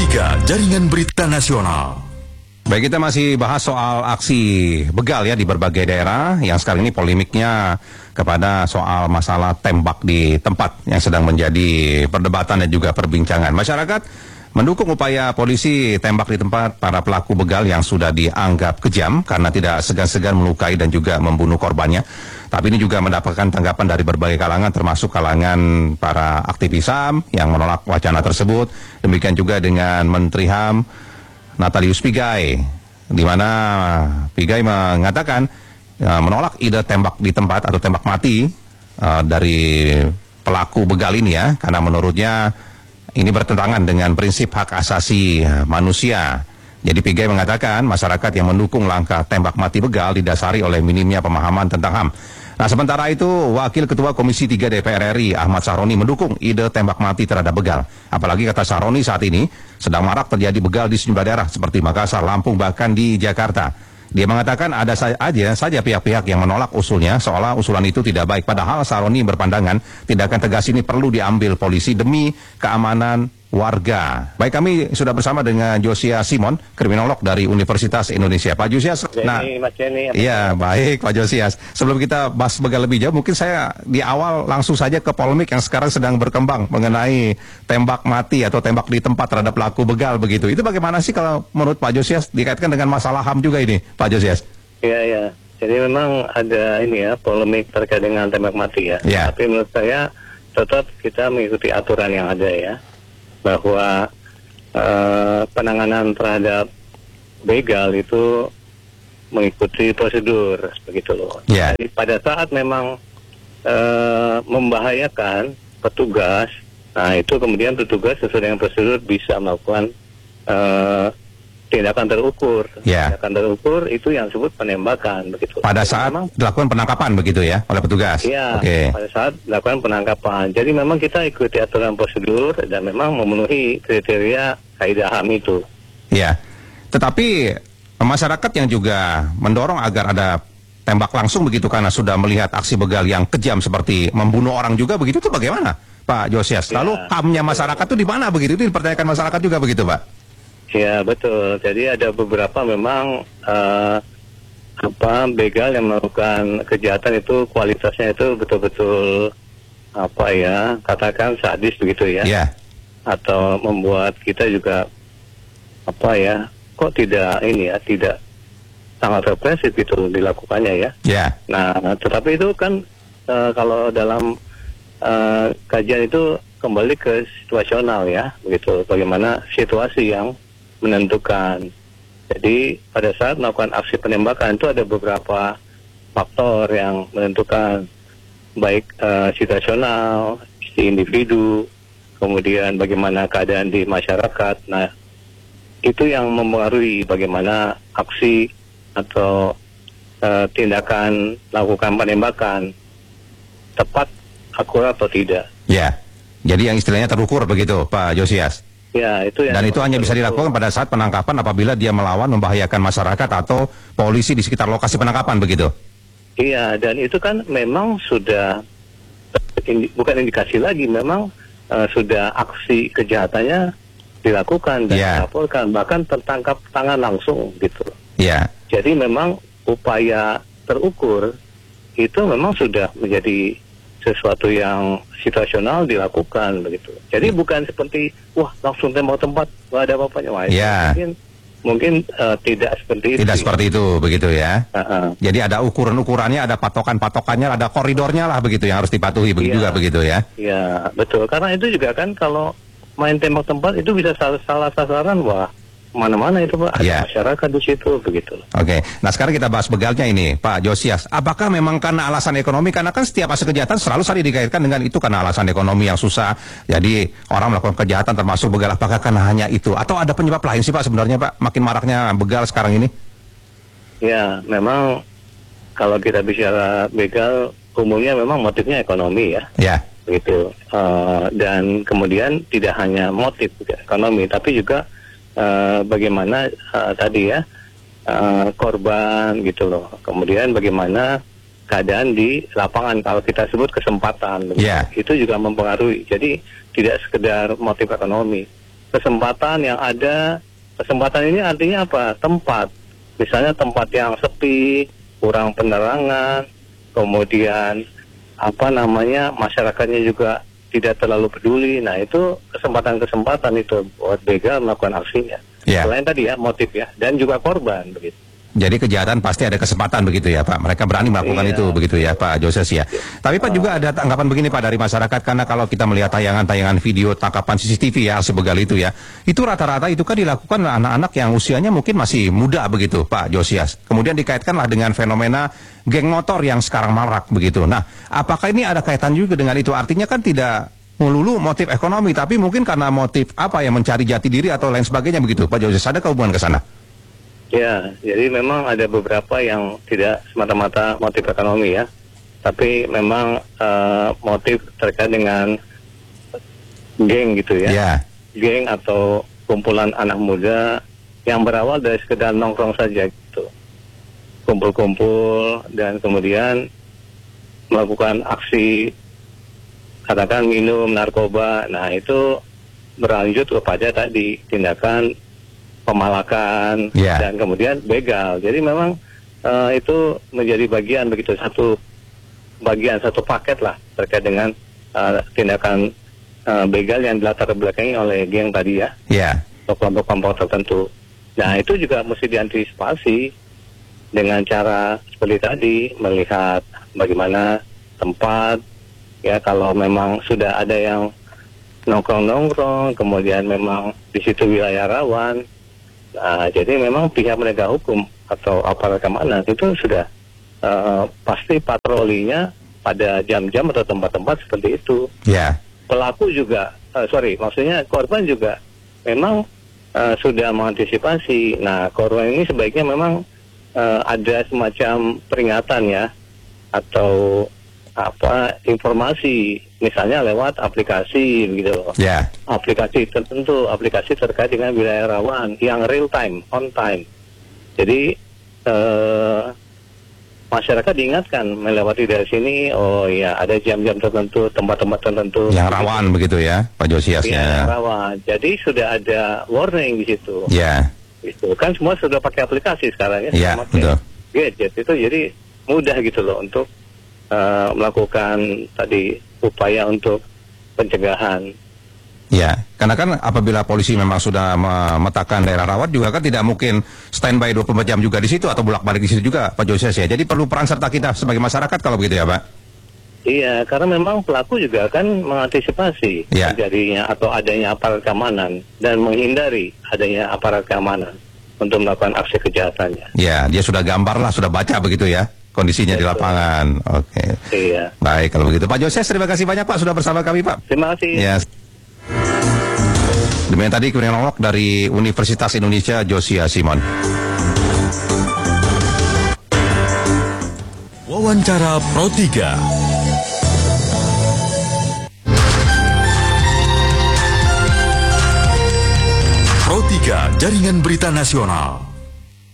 3 Jaringan Berita Nasional. Baik, kita masih bahas soal aksi begal ya di berbagai daerah yang sekarang ini polemiknya kepada soal masalah tembak di tempat yang sedang menjadi perdebatan dan juga perbincangan. Masyarakat mendukung upaya polisi tembak di tempat para pelaku begal yang sudah dianggap kejam karena tidak segan-segan melukai dan juga membunuh korbannya. Tapi ini juga mendapatkan tanggapan dari berbagai kalangan termasuk kalangan para aktivis HAM yang menolak wacana tersebut. Demikian juga dengan Menteri HAM Natalius Pigai, di mana Pigai mengatakan menolak ide tembak di tempat atau tembak mati dari pelaku begal ini ya, karena menurutnya ini bertentangan dengan prinsip hak asasi manusia. Jadi Pigai mengatakan masyarakat yang mendukung langkah tembak mati begal didasari oleh minimnya pemahaman tentang HAM. Nah, sementara itu, Wakil Ketua Komisi 3 DPR RI Ahmad Saroni mendukung ide tembak mati terhadap begal. Apalagi kata Saroni saat ini sedang marak terjadi begal di sejumlah daerah seperti Makassar, Lampung, bahkan di Jakarta. Dia mengatakan ada saja pihak-pihak yang menolak usulnya seolah usulan itu tidak baik. Padahal Saroni berpandangan tindakan tegas ini perlu diambil polisi demi keamanan warga. Baik, kami sudah bersama dengan Josias Simon, kriminolog dari Universitas Indonesia. Pak Josias, Mas Jenny, iya baik Pak Josias. Sebelum kita bahas begal lebih jauh, mungkin saya di awal langsung saja ke polemik yang sekarang sedang berkembang mengenai tembak mati atau tembak di tempat terhadap pelaku begal begitu. Itu bagaimana sih kalau menurut Pak Josias dikaitkan dengan masalah HAM juga ini, Pak Josias? Iya. Jadi memang ada ini ya polemik terkait dengan tembak mati ya. Ya. Tapi menurut saya tetap kita mengikuti aturan yang ada ya, bahwa penanganan terhadap begal itu mengikuti prosedur begitu loh. Yeah. Jadi pada saat memang membahayakan petugas, nah itu kemudian petugas sesuai dengan prosedur bisa melakukan tindakan terukur. Yeah. Tindakan terukur itu yang disebut penembakan begitu. Pada saat dilakukan penangkapan begitu ya oleh petugas. Iya. Okay. Pada saat dilakukan penangkapan. Jadi memang kita ikuti aturan prosedur dan memang memenuhi kriteria kaidah HAM itu. Iya. Tetapi masyarakat yang juga mendorong agar ada tembak langsung begitu karena sudah melihat aksi begal yang kejam seperti membunuh orang juga begitu, itu bagaimana Pak Josias? Lalu HAM-nya masyarakat itu di mana begitu? Itu dipertanyakan masyarakat juga begitu, Pak? Ya betul. Jadi ada beberapa memang begal yang melakukan kejahatan itu kualitasnya itu betul-betul katakan sadis begitu ya. Yeah. Atau membuat kita juga kok tidak sangat represif gitu dilakukannya ya. Yeah. Nah, tetapi itu kan kalau dalam kajian itu kembali ke situasional ya, begitu. Bagaimana situasi yang menentukan. Jadi pada saat melakukan aksi penembakan itu ada beberapa faktor yang menentukan, baik situasional, si individu, kemudian bagaimana keadaan di masyarakat. Nah, itu yang mempengaruhi bagaimana aksi atau tindakan melakukan penembakan tepat, akurat atau tidak. Ya, jadi yang istilahnya terukur begitu, Pak Josias. Ya, itu yang. Dan itu hanya bisa dilakukan pada saat penangkapan apabila dia melawan, membahayakan masyarakat atau polisi di sekitar lokasi penangkapan begitu. Iya, dan itu kan memang sudah bukan indikasi lagi, memang sudah aksi kejahatannya dilakukan dan dilaporkan, bahkan tertangkap tangan langsung gitu. Iya. Jadi memang upaya terukur itu memang sudah menjadi sesuatu yang situasional dilakukan begitu. Jadi bukan seperti langsung tembak tempat nggak ada apa-apanya. Mungkin tidak seperti itu. Tidak seperti itu begitu ya. Jadi ada ukuran-ukurannya, ada patokan-patokannya, ada koridornya lah begitu yang harus dipatuhi juga begitu ya. Iya, betul. Karena itu juga kan kalau main tembak tempat itu bisa salah sasaran, mana-mana itu Pak, ada masyarakat di situ begitu. Oke, nah sekarang kita bahas begalnya ini, Pak Josias. Apakah memang karena alasan ekonomi? Karena kan setiap aksi kejahatan selalu dikaitkan dengan itu karena alasan ekonomi yang susah. Jadi orang melakukan kejahatan termasuk begal. Apakah karena hanya itu? Atau ada penyebab lain sih Pak sebenarnya Pak? Makin maraknya begal sekarang ini? Ya, memang kalau kita bicara begal, umumnya memang motifnya ekonomi ya. Ya. Begitu. Dan kemudian tidak hanya motif ekonomi, tapi juga bagaimana tadi ya korban gitu loh. Kemudian bagaimana keadaan di lapangan, kalau kita sebut kesempatan, itu juga mempengaruhi. Jadi tidak sekedar motif ekonomi. kesempatan yang ada. Kesempatan ini artinya apa? Tempat. Misalnya tempat yang sepi, kurang penerangan, kemudian masyarakatnya juga tidak terlalu peduli. Nah, itu kesempatan-kesempatan itu buat begal melakukan aksinya. Ya. Selain tadi ya motif ya, dan juga korban begitu. Jadi kejahatan pasti ada kesempatan begitu ya Pak. Mereka berani melakukan Iya. itu begitu ya Pak Joses ya. Tapi Pak juga ada tanggapan begini Pak dari masyarakat, karena kalau kita melihat tayangan-tayangan video tangkapan CCTV ya aksi begal itu ya, itu rata-rata itu kan dilakukan anak-anak yang usianya mungkin masih muda begitu Pak Josias. Kemudian dikaitkanlah dengan fenomena geng motor yang sekarang marak begitu. Nah, apakah ini ada kaitan juga dengan itu? Artinya kan tidak melulu motif ekonomi, tapi mungkin karena motif mencari jati diri atau lain sebagainya begitu Pak Josias. Ada hubungan ke sana? Ya, jadi memang ada beberapa yang tidak semata-mata motif ekonomi ya, tapi memang motif terkait dengan geng gitu ya. Ya. Geng atau kumpulan anak muda yang berawal dari sekedar nongkrong saja gitu. Kumpul-kumpul dan kemudian melakukan aksi, katakan minum narkoba. Nah, itu berlanjut kepada tadi tindakan pemalakan dan kemudian begal. Jadi memang itu menjadi bagian begitu, satu paket lah terkait dengan tindakan begal yang dilatar belakangi oleh geng tadi ya. Atau kelompok-kelompok tertentu. Nah, itu juga mesti diantisipasi dengan cara seperti tadi, melihat bagaimana tempat ya, kalau memang sudah ada yang nongkrong-nongkrong, kemudian memang di situ wilayah rawan. Nah, jadi memang pihak penegak hukum atau aparat keamanan itu sudah pasti patrolinya pada jam-jam atau tempat-tempat seperti itu. Pelaku juga, maksudnya korban juga memang sudah mengantisipasi. Nah, korban ini sebaiknya memang ada semacam peringatan ya, atau informasi, misalnya lewat aplikasi gitu loh. Aplikasi tertentu, aplikasi terkait dengan wilayah rawan yang real time, on time. Jadi masyarakat diingatkan melewati dari sini, oh ya ada jam-jam tertentu, tempat-tempat tertentu yang rawan begitu ya Pak Josias ya. Yang rawan. Jadi sudah ada warning di situ. Itu kan semua sudah pakai aplikasi sekarang ya. Betul. Gadget itu jadi mudah gitu loh untuk melakukan tadi upaya untuk pencegahan. Karena kan apabila polisi memang sudah memetakan daerah rawat juga kan tidak mungkin standby 24 jam juga di situ atau bolak-balik di situ juga Pak Josias ya. Jadi perlu peran serta kita sebagai masyarakat kalau begitu ya Pak. Iya, karena memang pelaku juga kan mengantisipasi terjadinya atau adanya aparat keamanan dan menghindari adanya aparat keamanan untuk melakukan aksi kejahatannya. Dia sudah gambar lah, sudah baca begitu ya kondisinya di lapangan. Oke. Baik kalau begitu Pak Joses, terima kasih banyak Pak sudah bersama kami Pak. Terima kasih. Demikian tadi kriminolog dari Universitas Indonesia Josias Simon. Wawancara Pro 3. Pro 3 Jaringan Berita Nasional.